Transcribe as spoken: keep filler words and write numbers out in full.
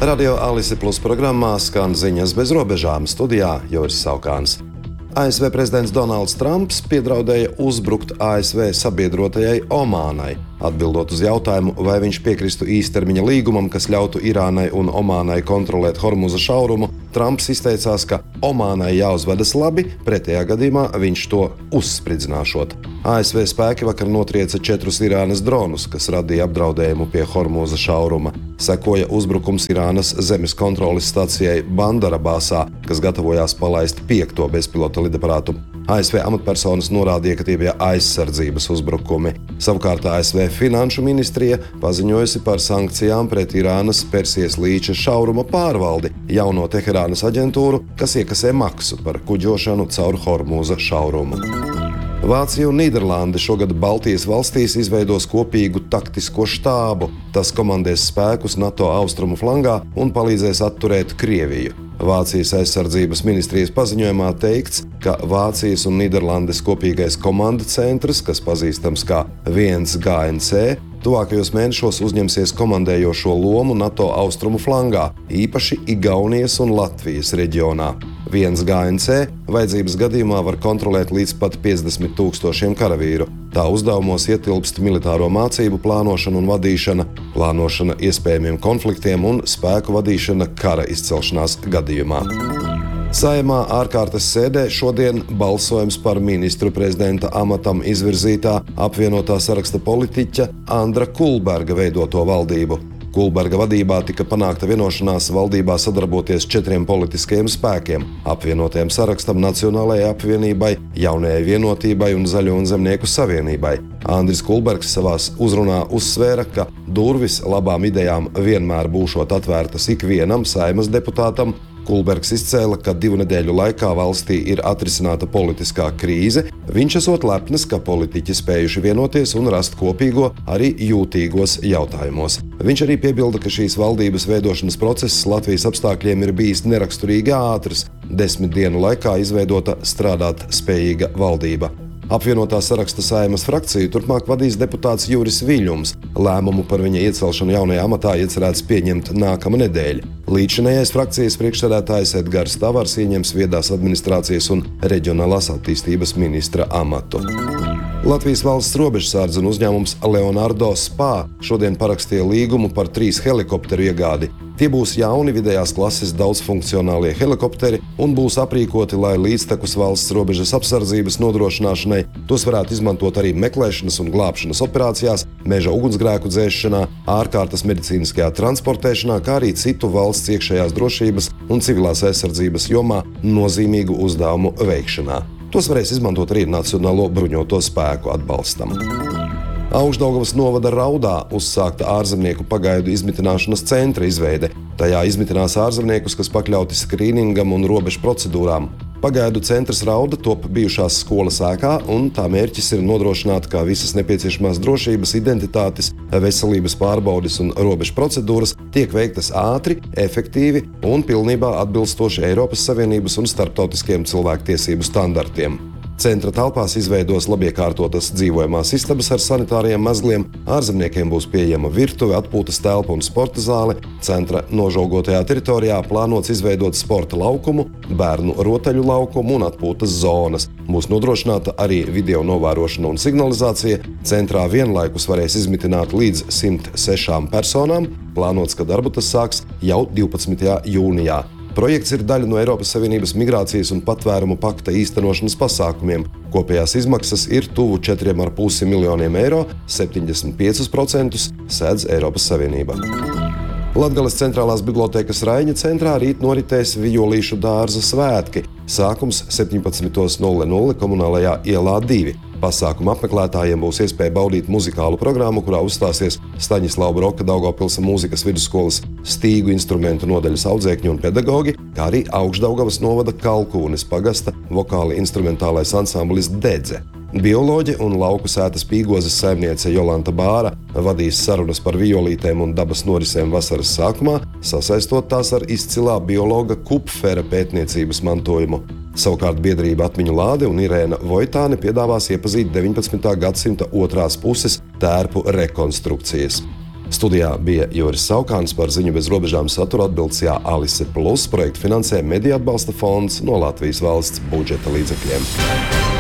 Radio Alise Plus programmā skan ziņas bez robežām, studijā Joris Saukāns. A S V prezidents Donalds Trumps piedraudēja uzbrukt A S V sabiedrotajai Omānai. Atbildot uz jautājumu, vai viņš piekristu īstermiņa līgumam, kas ļautu Irānai un Omānai kontrolēt Hormuza šaurumu, Trumps izteicās, ka Omānai jāuzvedas labi, pretējā gadījumā viņš to uzspridzināšot. A S V spēki vakar notrieca četrus Irānas dronus, kas radīja apdraudējumu pie Hormuza šauruma. Sekoja uzbrukums Irānas zemes kontroles stacijai Bandarabasā, kas gatavojās palaist piekto bezpilota lidaparātu. A S V amatpersonas norādīja, ka tie bija aizsardzības uzbrukumi. Savukārt A S V Finanšu ministrija paziņojusi par sankcijām pret Irānas Persijas līča šauruma pārvaldi, jauno Teherānas aģentūru, kas iekasē maksu par kuģošanu caur Hormuza šaurumu. Vācija un Nīderlande šogad Baltijas valstīs izveidos kopīgu taktisko štābu. Tas komandēs spēkus NATO austrumu flangā un palīdzēs atturēt Krieviju. Vācijas aizsardzības ministrijas paziņojumā teikts, ka Vācijas un Nīderlandes kopīgais komanda centrs, kas pazīstams kā viens G N C, tuvākajos mēnešos uzņemsies komandējošo lomu NATO austrumu flangā, īpaši Igaunijas un Latvijas reģionā. viens G N C vajadzības gadījumā var kontrolēt līdz pat piecdesmit tūkstošiem karavīru. Tā uzdevumos ietilpst militāro mācību plānošana un vadīšana, plānošana iespējamiem konfliktiem un spēku vadīšana kara izcelšanās gadījumā. Saeimā ārkārtas sēdē šodien balsojums par ministru prezidenta amatam izvirzītā apvienotā saraksta politiķa Andra Kulberga veidoto valdību. Kulberga vadībā tika panākta vienošanās valdībā sadarboties četriem politiskajiem spēkiem – apvienotajam sarakstam, Nacionālajai apvienībai, Jaunajai vienotībai un Zaļo un zemnieku savienībai. Andris Kulbergs savās uzrunā uzsvēra, ka durvis labām idejām vienmēr būšot atvērtas ikvienam Saeimas deputātam. Kulbergs izcēla, ka divu nedēļu laikā valstī ir atrisināta politiskā krīze. Viņš esot lepns, ka politiķi spējuši vienoties un rast kopīgo arī jūtīgos jautājumos. Viņš arī piebilda, ka šīs valdības veidošanas process Latvijas apstākļiem ir bijis neraksturīgi ātrs. Desmit dienu laikā izveidota strādāt spējīga valdība. Apvienotā saraksta Saeimas frakciju turpmāk vadīs deputāts Juris Viļņums. Lēmumu par viņa iecelšanu jaunajā amatā iecerēts pieņemt nākamā nedēļa. Līdzinējais frakcijas priekšsēdētājs Edgars Tavars ieņems viedās administrācijas un reģionālās attīstības ministra amatu. Latvijas valsts robežsardze un uzņēmums Leonardo Spa šodien parakstīja līgumu par trīs helikopteru iegādi. Tie būs jauni vidējās klases daudzfunkcionālie helikopteri un būs aprīkoti, lai līdztekus valsts robežas apsardzības nodrošināšanai tos varētu izmantot arī meklēšanas un glābšanas operācijās, meža ugunsgrēku dzēsšanā, ārkārtas medicīniskajā transportēšanā, kā arī citu valsts iekšējās drošības un civilās aizsardzības jomā nozīmīgu uzdevumu veikšanā. Tos varēs izmantot arī Nacionālo bruņoto spēku atbalstam. Augšdaugavas novada Raudā uzsākta ārzemnieku pagaidu izmitināšanas centra izveide. Tajā izmitinās ārzemniekus, kas pakļauti skrīningam un robežu procedūrām. Pagaidu centrs Rauda top bijušās skolas ēkā, un tā mērķis ir nodrošināt, ka visas nepieciešamās drošības, identitātes, veselības pārbaudes un robežu procedūras tiek veiktas ātri, efektīvi un pilnībā atbilstoši Eiropas Savienības un starptautiskiem cilvēktiesību standartiem. Centra telpās izveidos labiekārtotas dzīvojamās istabas ar sanitāriem mezgliem, ārzemniekiem būs pieejama virtuve, atpūtas telpa un sporta zāle. Centra nožogotajā teritorijā plānots izveidot sporta laukumu, bērnu rotaļu laukumu un atpūtas zonas. Būs nodrošināta arī video novērošana un signalizācija. Centrā vienlaikus varēs izmitināt līdz simt sešām personām. Plānots, ka darbu tas sāks jau divpadsmitajā jūnijā. Projekts ir daļa no Eiropas Savienības migrācijas un patvērumu pakta īstenošanas pasākumiem. Kopējās izmaksas ir tuvu četriem ar pusi miljoniem eiro, septiņdesmit piecus procentus sēdz Eiropas Savienība. Latgales centrālās bibliotēkas Raiņa centrā rīt noritēs Vijolīšu dārza svētki. Sākums septiņpadsmit nulle nulle Komunālajā ielā divi. Pasākuma apmeklētājiem būs iespēja baudīt muzikālu programmu, kurā uzstāsies Staņislava Broka Daugavpils mūzikas vidusskolas stīgu instrumentu nodaļas audzēkņi un pedagogi, kā arī Augšdaugavas novada Kalkūnes pagasta vokāli instrumentālais ansamblis Dedze. Bioloģe un lauku sētas Pīgozes saimniece Jolanta Bāra vadīs sarunas par violītēm un dabas norisēm vasaras sākumā, sasaistot tās ar izcilā biologa Kupfera pētniecības mantojumu. Savukārt biedrība Atmiņu Lāde un Irēna Vojtāne piedāvās iepazīt deviņpadsmitā gadsimta otrās puses tērpu rekonstrukcijas. Studijā bija Juris Saukāns, par ziņu bez robežām satura atbildsījā Alise Plus, projektu finansē Mediju atbalsta fonds no Latvijas valsts budžeta līdzekļiem.